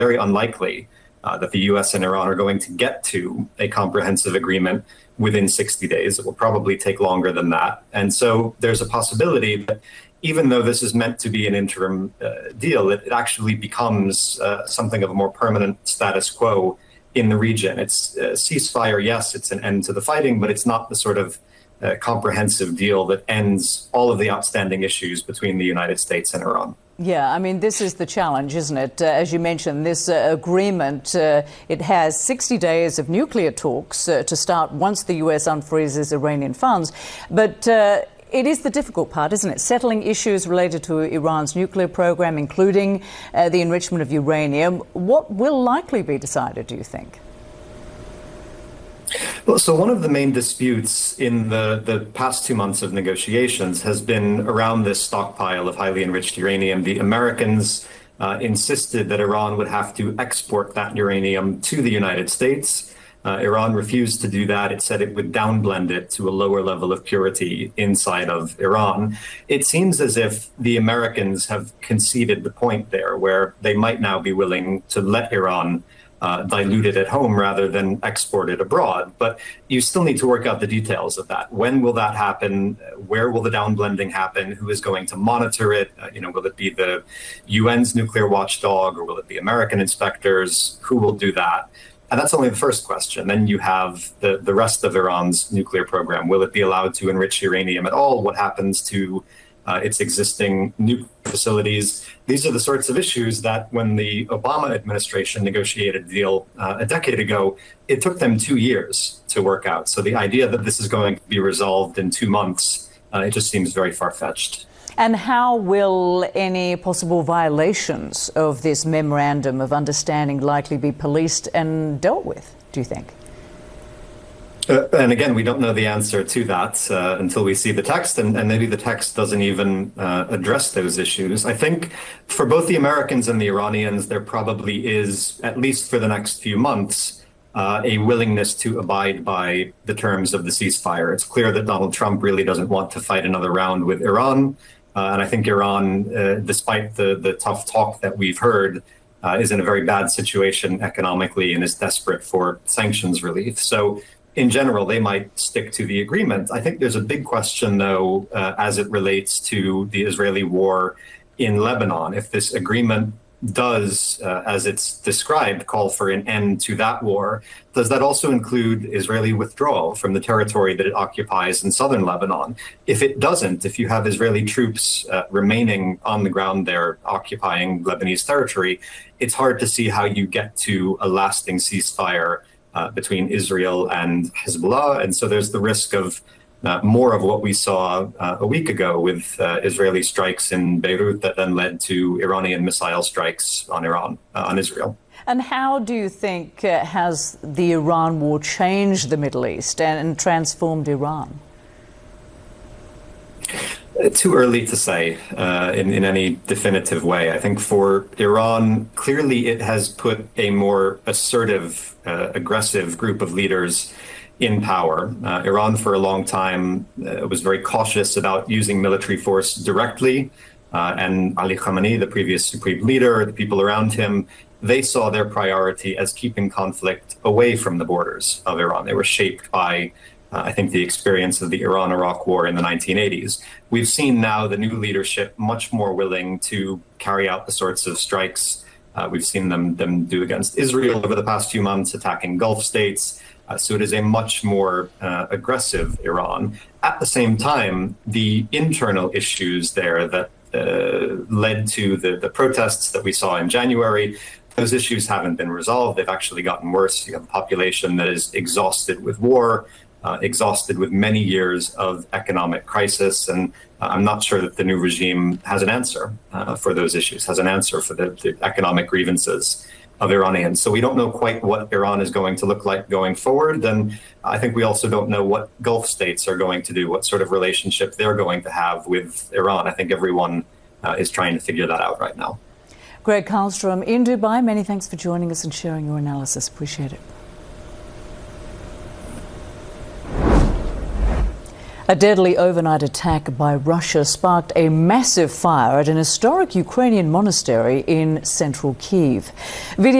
very unlikely that the US and Iran are going to get to a comprehensive agreement within 60 days. It will probably take longer than that. And so there's a possibility that even though this is meant to be an interim deal, it actually becomes something of a more permanent status quo in the region. It's a ceasefire, yes, it's an end to the fighting, but it's not the sort of comprehensive deal that ends all of the outstanding issues between the United States and Iran. Yeah, I mean, this is the challenge, isn't it? As you mentioned, this agreement, it has 60 days of nuclear talks to start once the US unfreezes Iranian funds. But it is the difficult part, isn't it? Settling issues related to Iran's nuclear program, including the enrichment of uranium. What will likely be decided, do you think? Well, so one of the main disputes in the past 2 months of negotiations has been around this stockpile of highly enriched uranium. The Americans insisted that Iran would have to export that uranium to the United States. Iran refused to do that. It said it would downblend it to a lower level of purity inside of Iran. It seems as if the Americans have conceded the point there, where they might now be willing to let Iran dilute it at home rather than export it abroad. But you still need to work out the details of that. When will that happen? Where will the downblending happen? Who is going to monitor it? Will it be the UN's nuclear watchdog, or will it be American inspectors? Who will do that? And that's only the first question. Then you have the rest of Iran's nuclear program. Will it be allowed to enrich uranium at all? What happens to its existing nuclear facilities? These are the sorts of issues that when the Obama administration negotiated a deal a decade ago, it took them 2 years to work out. So the idea that this is going to be resolved in 2 months, it just seems very far-fetched. And how will any possible violations of this memorandum of understanding likely be policed and dealt with, do you think? And again, we don't know the answer to that until we see the text, and maybe the text doesn't even address those issues. I think for both the Americans and the Iranians, there probably is, at least for the next few months, a willingness to abide by the terms of the ceasefire. It's clear that Donald Trump really doesn't want to fight another round with Iran. And I think Iran, despite the tough talk that we've heard, is in a very bad situation economically and is desperate for sanctions relief. So in general, they might stick to the agreement. I think there's a big question, though, as it relates to the Israeli war in Lebanon. If this agreement does, as it's described, call for an end to that war, does that also include Israeli withdrawal from the territory that it occupies in southern Lebanon? If it doesn't, if you have Israeli troops remaining on the ground there occupying Lebanese territory, it's hard to see how you get to a lasting ceasefire between Israel and Hezbollah. And so there's the risk of more of what we saw a week ago with Israeli strikes in Beirut that then led to Iranian missile strikes on on Israel. And how do you think has the Iran war changed the Middle East and transformed Iran? Too early to say in any definitive way. I think for Iran, clearly it has put a more assertive, aggressive group of leaders in power. Iran, for a long time, was very cautious about using military force directly. And Ali Khamenei, the previous supreme leader, the people around him, they saw their priority as keeping conflict away from the borders of Iran. They were shaped by I think the experience of the Iran-Iraq war in the 1980s. We've seen now the new leadership much more willing to carry out the sorts of strikes we've seen them do against Israel over the past few months, attacking Gulf states. So it is a much more aggressive Iran. At the same time, the internal issues there that led to the protests that we saw in January, those issues haven't been resolved. They've actually gotten worse. You have a population that is exhausted with war, exhausted with many years of economic crisis. And I'm not sure that the new regime has an answer for those issues, has an answer for the economic grievances of Iranians. So we don't know quite what Iran is going to look like going forward. And I think we also don't know what Gulf states are going to do, what sort of relationship they're going to have with Iran. I think everyone is trying to figure that out right now. Greg Karlstrom in Dubai, many thanks for joining us and sharing your analysis. Appreciate it. A deadly overnight attack by Russia sparked a massive fire at an historic Ukrainian monastery in central Kyiv. Video